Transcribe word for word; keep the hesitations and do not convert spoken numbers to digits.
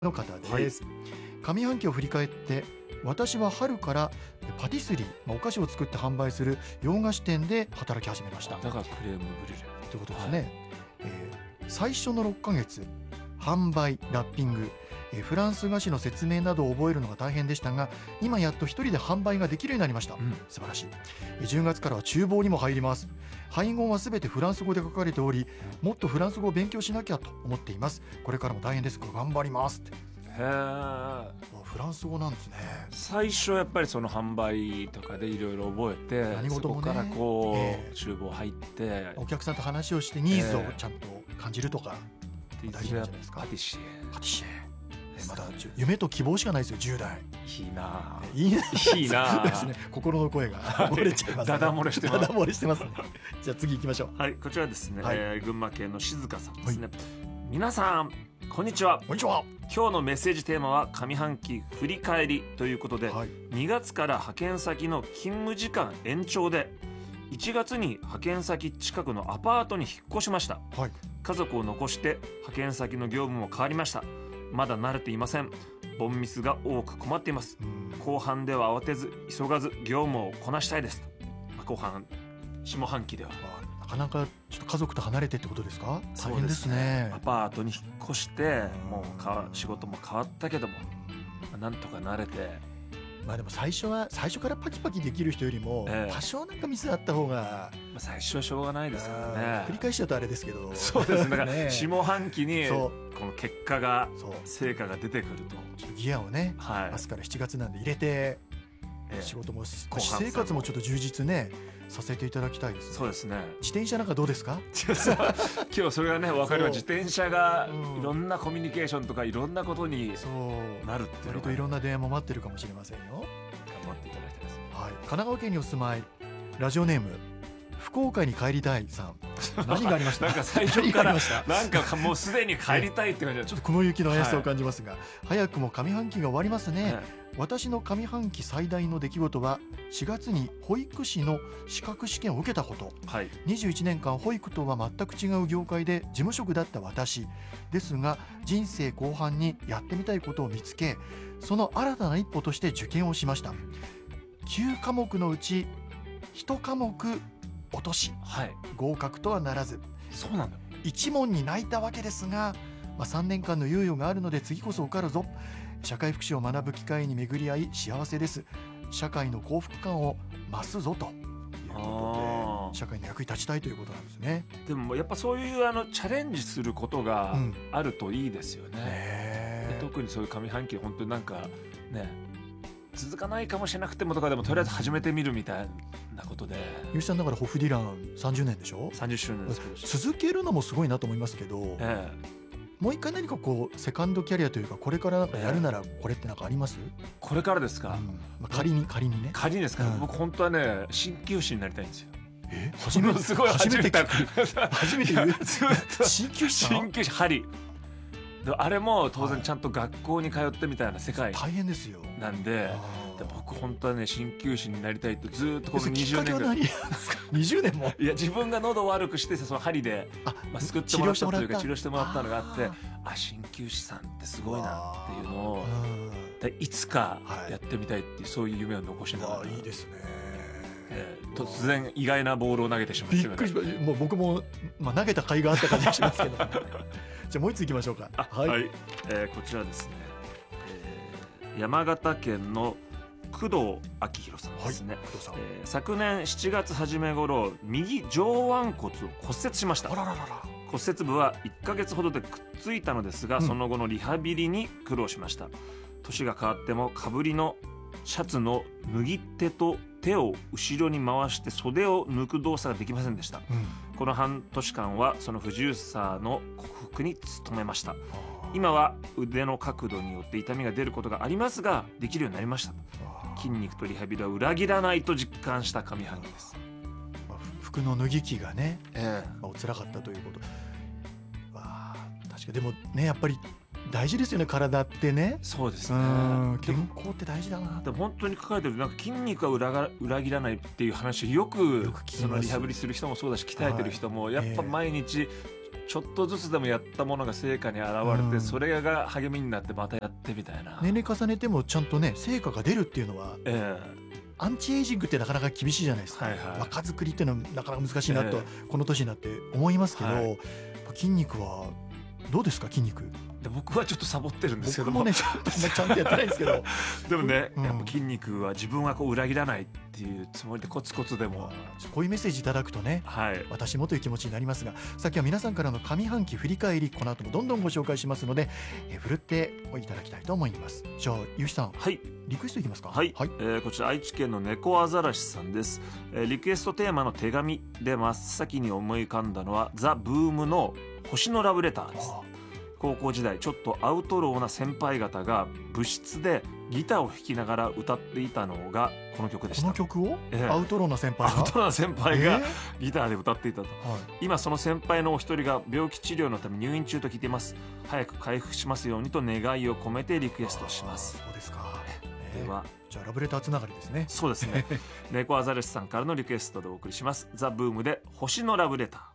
の方です、 はい、 上半期を振り返って、私は春からパティスリー、まあ、お菓子を作って販売する洋菓子店で働き始めました。 だからクレームブリュレということですね、はい。えー、最初のろっかげつ販売、ラッピング、えー、フランス菓子の説明などを覚えるのが大変でしたが、今やっと一人で販売ができるようになりました、うん、素晴らしい。えー、じゅうがつからは厨房にも入ります。配合はすべてフランス語で書かれており、もっとフランス語を勉強しなきゃと思っています。これからも大変ですが頑張りますって。 へー、 フランス語なんですね。 最初やっぱりその販売とかでいろいろ覚えて、 何事もね、 そこからこう、 えー、 厨房入ってお客さんと話をしてニーズをちゃんと感じるとか、 えー、 大事なんじゃないですか。 パティシエパティシエ、えー、まだ夢と希望しかないですよ、じゅう代。 いいな、 いいな、 いいなですね、心の声が漏れちゃいますね。 ダダ漏れしてます。 ダダ漏れしてますね。じゃあ次行きましょう。 はい、こちらですね、はい、えー、群馬県の静香さんですね、はい、皆さんこんにちは。 こんにちは。 今日のメッセージテーマは上半期振り返りということで、はい、にがつから派遣先の勤務時間延長でいちがつに派遣先近くのアパートに引っ越しました、はい、家族を残して派遣先の業務も変わりました。まだ慣れていません。ボンミスが多く困っています。後半では慌てず急がず業務をこなしたいです。後半下半期ではなかなかちょっと家族と離れてってことですか。大変ですね。 アパートに引っ越してもうか仕事も変わったけども、なんとか慣れて、 まあでも最初は最初からパキパキできる人よりも、えー、多少なんかミスあった方が、 まあ、最初はしょうがないですからね。 繰り返しちゃうとあれですけど。 そうですね。ね、下半期にこの結果が成果が出てくると、 ちょっとギアをね、はい、明日からしちがつなんで入れて、えー、仕事も私生活もちょっと充実ねさせていただきたいですね。 そうですね。 自転車なんかどうですか。 今日それがね分かるわ。自転車がいろんなコミュニケーションとかいろんなことになるっていうのが、 割といろんな電話も待ってるかもしれませんよ。 頑張っていただきたいです、 はい、神奈川県にお住まいラジオネーム福岡に帰りたいさん。何がありました。 なんか最初からなんかもうすでに帰りたいって感じで、 ちょっと雲行きの怪しさを感じますが、はい、早くも上半期が終わりますね、はい。私の上半期最大の出来事はしがつに保育士の資格試験を受けたこと、はい、にじゅういちねんかん保育とは全く違う業界で事務職だった私ですが、人生後半にやってみたいことを見つけ、その新たな一歩として受験をしました。きゅうかもくのうちいちかもく落とし、はい、合格とはならず、 そうなんだ、 いち問に泣いたわけですが、まあ、さんねんかんの猶予があるので次こそ受かるぞ。社会福祉を学ぶ機会に巡り合い幸せです。社会の幸福感を増すぞということで、社会に役に立ちたいということなんですね。 でもやっぱそういうあのチャレンジすることがあるといいですよね、うん、特にそういう上半期本当になんかね続かないかもしれなくてもとかでもとりあえず始めてみるみたいなことで、 ゆうしさんだからホフディランさんじゅうねんでしょ。 さんじゅっしゅうねんですけど、 続けるのもすごいなと思いますけど、ええ、もう一回何かこうセカンドキャリアというか、これからなんかやるならこれってなんかあります、ええ、 これからですか、うんまあ、仮に仮にね仮にですか、うん、僕本当はね鍼灸師になりたいんですよ。 え初めてすごい初めて初めて言う鍼灸師さん、 鍼灸師針であれも当然ちゃんと学校に通ってみたいな世界大変ですよなんで、で僕本当はね鍼灸師になりたいとずっとこのにじゅうねんぐらいにじゅうねんもいや自分が喉を悪くしてその針であ、まあ、救ってもらったというか治療してもらったのがあって、あ鍼灸師さんってすごいなっていうのをでいつかやってみたいっていう、そういう夢を残しながら。 いいですね、 えー、突然意外なボールを投げてしまって、 びっくりしました。もう僕も、まあ、投げた甲斐があった感じがしますけどじゃあもう一ついきましょうか。 はい、はい、えー、こちらですね、えー、山形県の工藤明宏さんですね、はい、えー、昨年しちがつ初め頃右上腕骨を骨折しました。あらららら。骨折部はいっかげつほどでくっついたのですが、うん、その後のリハビリに苦労しました。年が変わってもかぶりのシャツの脱ぎ手と手を後ろに回して袖を抜く動作ができませんでした、うん、この半年間はその不自由さの克服に努めました。今は腕の角度によって痛みが出ることがありますができるようになりました。筋肉とリハビリは裏切らないと実感した上半期です。 服の脱ぎ着がね、えー、お辛かったということわ。確かでもねやっぱり大事ですよね、体ってね。 そうですね、 健康って大事だな。 でも本当に書かれてるなんか筋肉は 裏が裏切らないっていう話よく、よくそのリハビリする人もそうだし鍛えてる人もやっぱ毎日ちょっとずつでもやったものが成果に現れて、うん、それが励みになってまたやってみたいな。 年齢重ねてもちゃんとね成果が出るっていうのは、えー、アンチエイジングってなかなか厳しいじゃないですか、はいはい、若作りっていうのはなかなか難しいなと、えー、この年になって思いますけど、はい、筋肉はどうですか筋肉。 で僕はちょっとサボってるんですけど僕もねちゃんとちゃんとやってないんですけどでもね、うん、やっぱ筋肉は自分はこう裏切らないっていうつもりでコツコツでもこういうメッセージいただくとね、はい、私もという気持ちになりますが、さっきは皆さんからの上半期振り返りこの後もどんどんご紹介しますので、えー、振るっていただきたいと思います。じゃあゆうひさん、はい、リクエストいきますか。 はい、はい、えー、こちら愛知県の猫アザラシさんです、えー、リクエストテーマの手紙で真っ先に思い浮かんだのはザ・ブームの星のラブレターです。高校時代ちょっとアウトローな先輩方が部室でギターを弾きながら歌っていたのがこの曲でした。 この曲を、えー、アウトローな先輩がアウトローな先輩がギターで歌っていたと、えーはい、今その先輩のお一人が病気治療のため入院中と聞いています。早く回復しますようにと願いを込めてリクエストします。 そうですか、 えー、ではじゃあラブレターつながりですね。 そうですね猫アザラシさんからのリクエストでお送りします。ザ・ブームで星のラブレター。